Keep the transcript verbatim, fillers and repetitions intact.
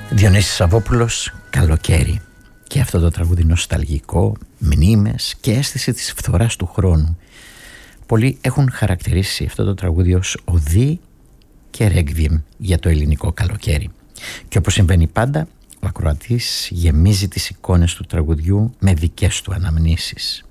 Διονύσης Σαββόπουλος, καλοκαίρι. Και αυτό το τραγούδι νοσταλγικό, μνήμες και αίσθηση της φθοράς του χρόνου. Πολλοί έχουν χαρακτηρίσει αυτό το τραγούδι ως οδή και ρέγκβιεμ για το ελληνικό καλοκαίρι. Και όπως συμβαίνει πάντα, ο ακροατής γεμίζει τις εικόνες του τραγουδιού με δικές του αναμνήσεις.